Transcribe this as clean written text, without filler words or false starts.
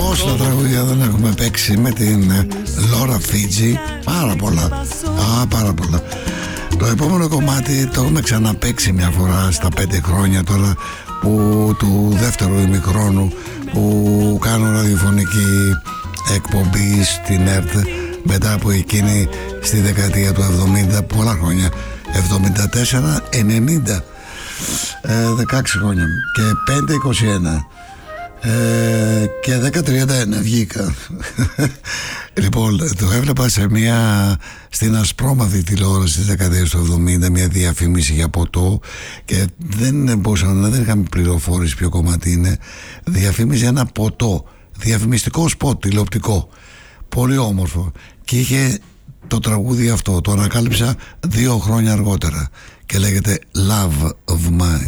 Πόσα τραγούδια δεν έχουμε παίξει με την Λόρα Φίτζι. Πάρα πολλά. Πάρα πολλά. Το επόμενο κομμάτι το έχουμε ξαναπαίξει μια φορά στα 5 χρόνια τώρα του δεύτερου ημιχρόνου που κάνω ραδιοφωνική εκπομπή στην ΕΡΤ μετά από εκείνη στη δεκαετία του 70, πολλά χρόνια, 74-90, 16 χρόνια και 5-21 και 10-31 βγήκα. Λοιπόν, το έβλεπα στην ασπρόμαυρη τηλεόραση της δεκαετίας του 70, μια διαφήμιση για ποτό και δεν είχαμε πληροφόρηση ποιο κομμάτι είναι. Διαφήμιζε ένα ποτό, διαφημιστικό σποτ τηλεοπτικό, πολύ όμορφο, και είχε το τραγούδι αυτό. Το ανακάλυψα 2 χρόνια αργότερα και λέγεται Love of Mine.